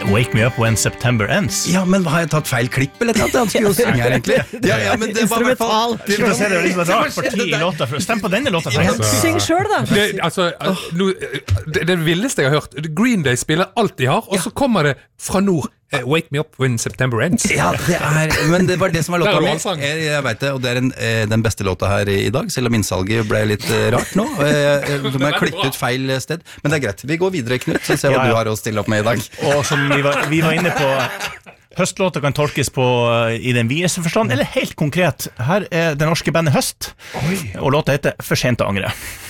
Wake Me Up When September Ends. Ja, men har jeg tatt feil klipp eller noe? Han skulle jo synge her egentlig. Ja, men det var I hvert fall... Det er litt rart parti I låta. Stem på denne låta. Syng selv da. Det villeste jeg har hørt, Green Day spiller alt de har, og så kommer det fra nord. Wake Me Up When September Ends. Ja, men det var det som var låta mi. allsang. Jeg vet det, og det den beste låta her I dag, selv om innsalget ble litt rart nå. Som jeg klippet ut feil sted. Men det greit. Vi går videre, Knut, så se hva du har å stille opp med I dag. Og som vi var inne på, høstlåter kan tolkes på I den videste forstand, eller helt konkret. Her det norske bandet Høst, og låta heter For sent å angre.